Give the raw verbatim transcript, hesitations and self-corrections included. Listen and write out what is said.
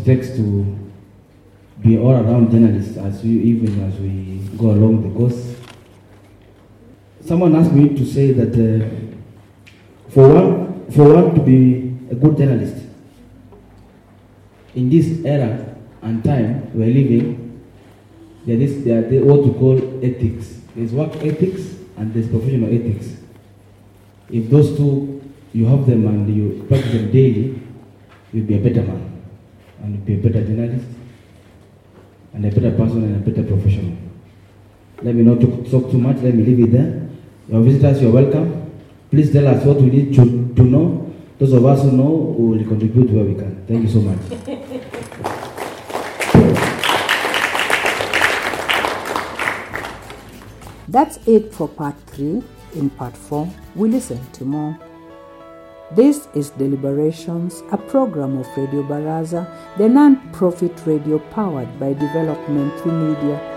it takes to be all around journalists as we even as we go along the course. Someone asked me to say that uh, for one for one to be a good journalist in this era and time we're living, there is there are what we call ethics. There's work ethics and there's professional ethics. If those two you have them and you practice them daily, you'll be a better man and you'll be a better journalist and a better person and a better professional. Let me not talk, talk too much, let me leave it there. Your visitors, you're welcome. Please tell us what we need to, to know. Those of us who know will contribute where we can. Thank you so much. That's it for part three. In part four, we listen to more. This is Deliberations, a program of Radio Baraza, the non-profit radio powered by Development Through Media